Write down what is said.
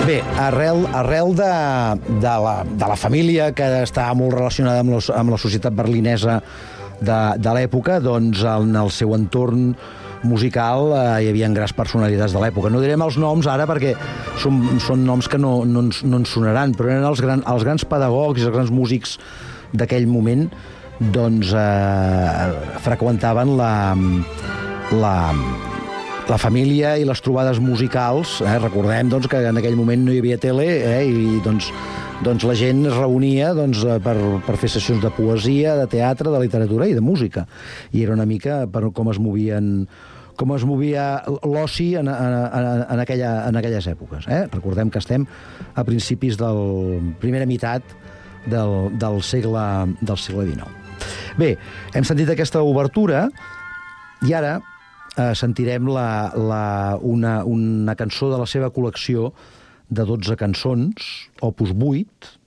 Bé, arrel de la família que estava molt relacionada amb la societat berlinesa de l'època, doncs en el seu entorn musical hi havia grans personalitats de l'època. No direm els noms ara perquè són noms que no ens sonaran, però eren els grans pedagogs i els grans músics d'aquell moment, doncs freqüentaven la família i les trobades musicals. Recordem doncs, que en aquell moment no hi havia tele i doncs la gent es reunia per fer sessions de poesia, de teatre, de literatura i de música. I era una mica per com es movia l'oci en aquelles èpoques. Recordem que estem a principis de la primera meitat del segle XIX. Bé, hem sentit aquesta obertura i ara sentirem una cançó de la seva col·lecció de 12 cançons, opus 8,